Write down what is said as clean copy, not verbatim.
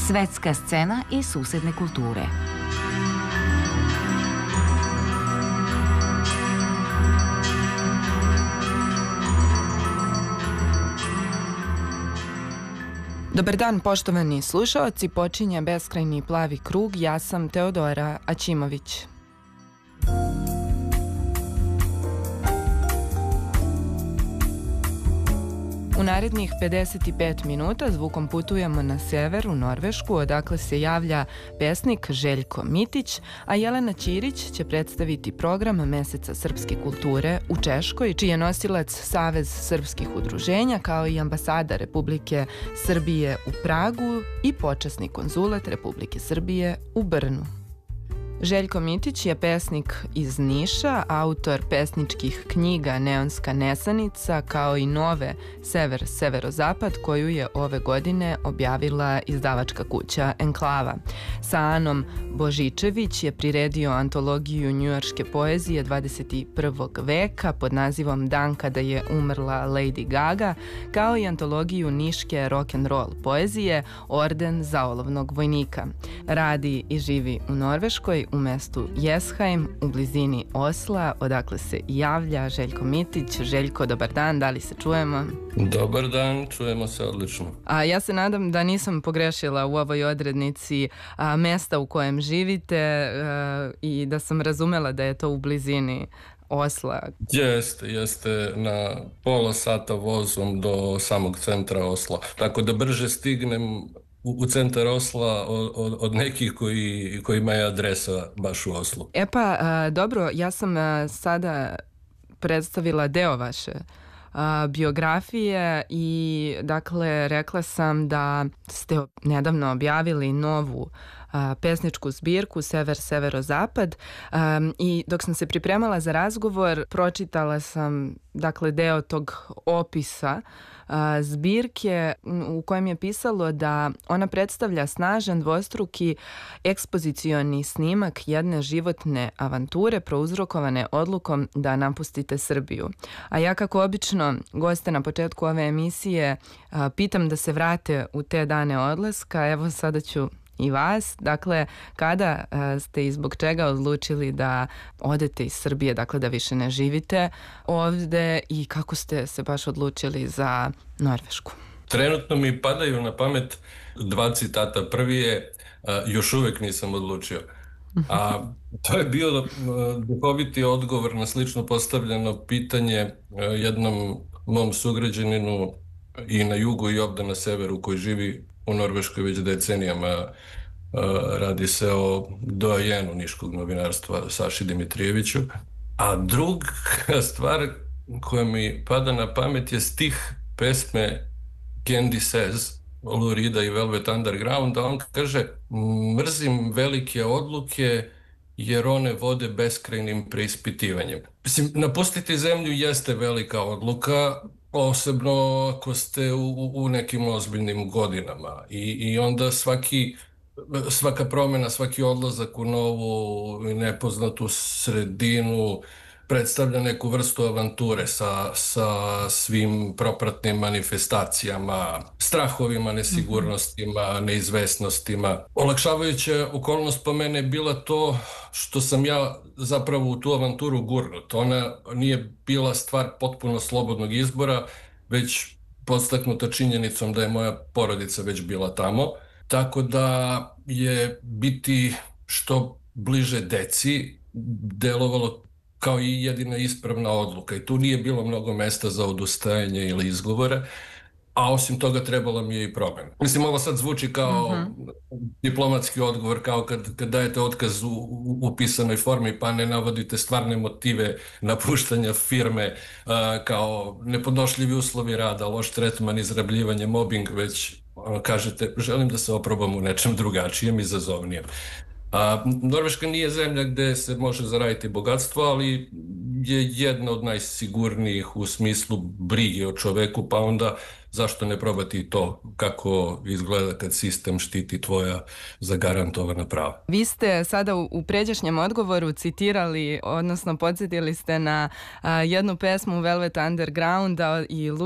Svetska scena i susedne kulture. Dobar dan, poštovani slušaoci, počinje Beskrajni plavi krug, ja sam Teodora Aćimović. U narednih 55 minuta zvukom putujemo na sever u Norvešku, odakle se javlja pesnik Željko Mitić, a Jelena Ćirić će predstaviti program Meseca srpske kulture u Češkoj, čiji je nosilac Savez srpskih udruženja, kao i ambasada Republike Srbije u Pragu i počasni konzulat Republike Srbije u Brnu. Željko Mitić je pesnik iz Niša, autor pesničkih knjiga Neonska nesanica, kao i nove Sever-Severozapad, koju je ove godine objavila izdavačka kuća Enklava. Sa Anom Božičević je priredio antologiju njujorške poezije 21. veka pod nazivom Dan kada je umrla Lady Gaga, kao i antologiju niške rock'n'roll poezije Orden za olovnog vojnika. Radi i živi u Norveškoj, u mestu Jesheim, u blizini Osla, odakle se javlja Željko Mitić. Željko, dobar dan, da li se čujemo? Dobar dan, čujemo se odlično. A ja se nadam da nisam pogrešila u ovoj odrednici mesta u kojem živite i da sam razumela da je to u blizini Osla. Jeste na pola sata vozom do samog centra Osla. Tako da brže stignem u centar Osla od nekih kojima je adresa baš u Oslu. E pa, dobro, ja sam sada predstavila deo vaše biografije i dakle rekla sam da ste nedavno objavili novu pesničku zbirku Sever-Severozapad i dok sam se pripremala za razgovor pročitala sam dakle deo tog opisa zbirke u kojem je pisalo da ona predstavlja snažan dvostruki ekspozicioni snimak jedne životne avanture prouzrokovane odlukom da napustite Srbiju. A ja kako obično goste na početku ove emisije pitam da se vrate u te dane odlaska, evo sada ću i vas. Dakle, kada ste i zbog čega odlučili da odete iz Srbije, dakle da više ne živite ovde i kako ste se baš odlučili za Norvešku? Trenutno mi padaju na pamet dva citata. Prvi je još uvek nisam odlučio. A to je bio duhoviti odgovor na slično postavljeno pitanje jednom mom sugrađaninu i na jugu i ovde na severu koji živi u Norveškoj već decenijama. Radi se o doajenu niškog novinarstva Saši Dimitrijeviću. A druga stvar koja mi pada na pamet je stih pesme Candy Says Lou Reeda i Velvet Underground, da on kaže: mrzim velike odluke jer one vode beskrajnim preispitivanjem. Mislim, napustiti zemlju jeste velika odluka, posebno ako ste u nekim ozbiljnim godinama i onda svaka promjena, svaki odlazak u novu i nepoznatu sredinu predstavlja neku vrstu avanture sa svim propratnim manifestacijama, strahovima, nesigurnostima, neizvesnostima. Olakšavajuća okolnost po mene je bila to što sam ja zapravo u tu avanturu gurnut. Ona nije bila stvar potpuno slobodnog izbora, već podstaknuta činjenicom da je moja porodica već bila tamo. Tako da je biti što bliže deci delovalo kao i jedina ispravna odluka i tu nije bilo mnogo mesta za odustajanje ili izgovore, a osim toga trebala mi je i promjena. Mislim, ovo sad zvuči kao diplomatski odgovor, kao kad dajete otkaz u pisanoj formi pa ne navodite stvarne motive napuštanja firme, kao nepodnošljivi uslovi rada, loš tretman, izrabljivanje, mobbing, već kažete želim da se oprobam u nečem drugačijem, izazovnijem. Norveška nije zemlja gde se može zaraditi bogatstvo, ali je jedna od najsigurnijih u smislu brige o čoveku, pa onda zašto ne probati to kako izgleda kad sistem štiti tvoja zagarantovana prava. Vi ste sada u pređašnjem odgovoru citirali, odnosno podsjetili ste na jednu pesmu Velvet Undergrounda i